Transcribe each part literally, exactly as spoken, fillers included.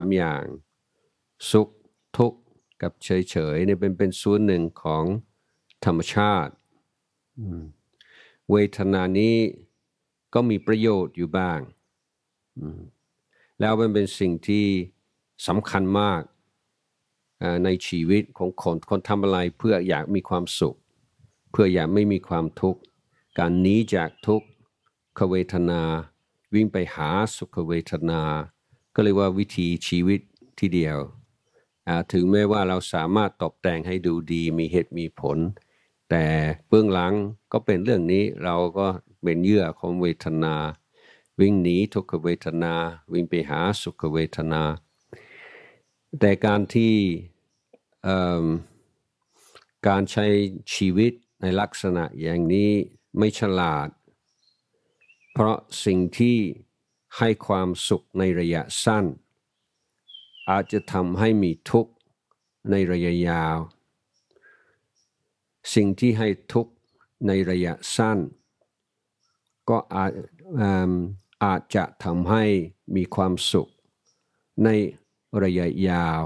อย่างสุขทุกข์กับเฉยๆเนี่ยเป็นเป็นส่วนหนึ่งของธรรมชาติเวทนานี้ก็มีประโยชน์อยู่บ้างแล้วมันเป็นสิ่งที่สำคัญมากในชีวิตของคนคนทำอะไรเพื่ออยากมีความสุขเพื่ออยากไม่มีความทุกข์การหนีจากทุกขเวทนาวิ่งไปหาสุขเวทนาก็เรียกว่าวิธีชีวิตที่เดียวถึงแม้ว่าเราสามารถตกแต่งให้ดูดีมีเหตุมีผลแต่เบื้องหลังก็เป็นเรื่องนี้เราก็เป็นเหยื่อของเวทนาวิ่งหนีทุกขเวทนาวิ่งไปหาสุขเวทนาแต่การที่การใช้ชีวิตในลักษณะอย่างนี้ไม่ฉลาดเพราะสิ่งที่ให้ความสุขในระยะสั้นอาจจะทำให้มีทุกข์ในระยะยาวสิ่งที่ให้ทุกข์ในระยะสั้นก็อาจอาจจะทำให้มีความสุขในระยะยาว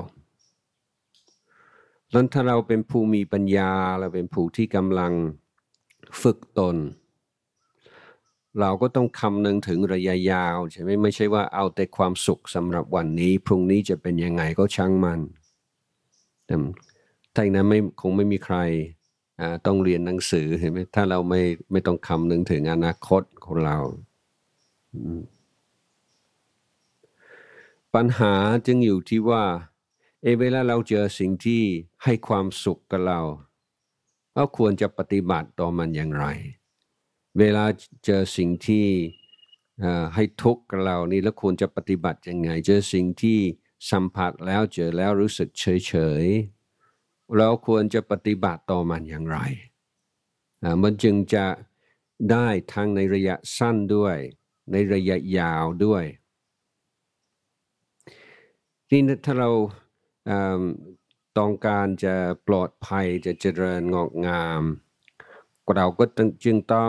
ดังนั้นถ้าเราเป็นผู้มีปัญญาเราเป็นผู้ที่กำลังฝึกตนเราก็ต้องคำนึงถึงระยะยาวใช่ไหมไม่ใช่ว่าเอาแต่ความสุขสำหรับวันนี้พรุ่งนี้จะเป็นยังไงก็ช่างมันแต่ถ้าอย่างนั้นไม่คงไม่มีใครต้องเรียนหนังสือเห็นไหมถ้าเราไม่ไม่ต้องคำนึงถึงอนาคตของเราปัญหาจึงอยู่ที่ว่าเอเวลาเราเจอสิ่งที่ให้ความสุขกับเราเราควรจะปฏิบัติต่อมันอย่างไรเวลาเจอสิ่งที่ให้ทุกข์กับเรานี่แล้วควรจะปฏิบัติยังไงเจอสิ่งที่สัมผัสแล้วเจอแล้วรู้สึกเฉยๆเราควรจะปฏิบัติต่อมันอย่างไรมันจึงจะได้ทั้งในระยะสั้นด้วยในระยะยาวด้วยที่ถ้าเราต้องการจะปลอดภัยจะเจริญงอกงามเราก็จึงต้อง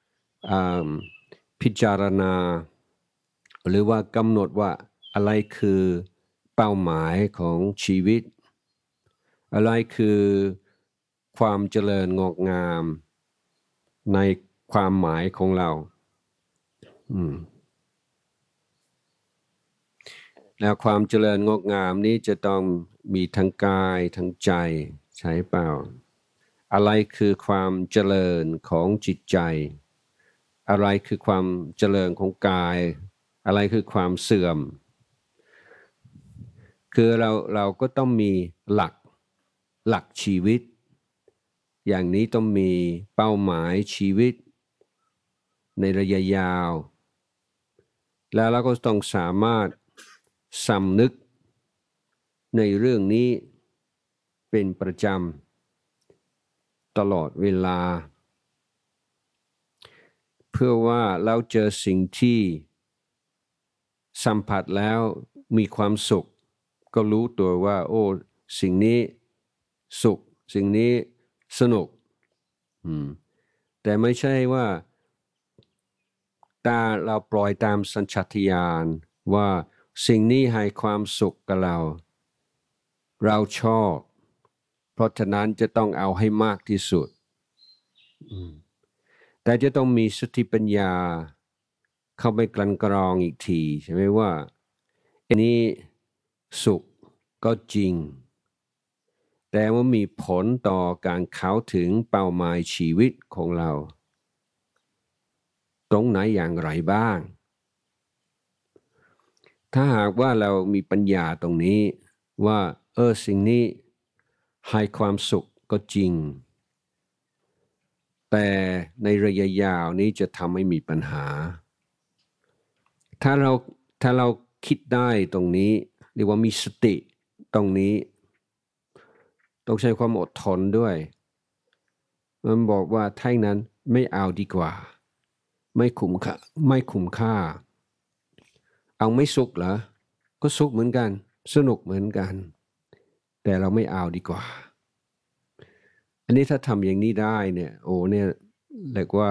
พิจารณาหรือว่ากำหนดว่าอะไรคือเป้าหมายของชีวิตอะไรคือความเจริญงอกงามในความหมายของเราแล้วความเจริญงอกงามนี้จะต้องมีทั้งกายทั้งใจใช่เปล่าอะไรคือความเจริญของจิตใจอะไรคือความเจริญของกายอะไรคือความเสื่อมคือเราเราก็ต้องมีหลักหลักชีวิตอย่างนี้ต้องมีเป้าหมายชีวิตในระยะยาวแล้วเราก็ต้องสามารถสำนึกในเรื่องนี้เป็นประจำตลอดเวลาเพื่อว่าเราเจอสิ่งที่สัมผัสแล้วมีความสุขก็รู้ตัวว่าโอ้สิ่งนี้สุขสิ่งนี้สนุกแต่ไม่ใช่ว่าตาเราปล่อยตามสัญชาตญาณว่าสิ่งนี้ให้ความสุขกับเราเราชอบเพราะฉะนั้นจะต้องเอาให้มากที่สุดแต่จะต้องมีสติปัญญาเข้าไปกลั่นกรองอีกทีใช่ไหมว่าอันนี้สุขก็จริงแต่ว่ามีผลต่อการเข้าถึงเป้าหมายชีวิตของเราตรงไหนอย่างไรบ้างถ้าหากว่าเรามีปัญญาตรงนี้ว่าเออสิ่งนี้ให้ความสุขก็จริงแต่ในระยะยาวนี้จะทำให้มีปัญหาถ้าเราถ้าเราคิดได้ตรงนี้เรียกว่ามีสติตรงนี้ต้องใช้ความอดทนด้วยมันบอกว่าถ้าอย่างนั้นไม่เอาดีกว่าไม่คุ้มค่าไม่คุ้มค่าเอาไม่สุขเหรอก็สุขเหมือนกันสนุกเหมือนกันแต่เราไม่เอาดีกว่าอันนี้ถ้าทำอย่างนี้ได้เนี่ยโอ้เนี่ยเรียกว่า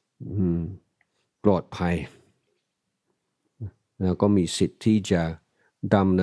ปลอดภัยแล้วก็มีสิทธิ์ที่จะดำ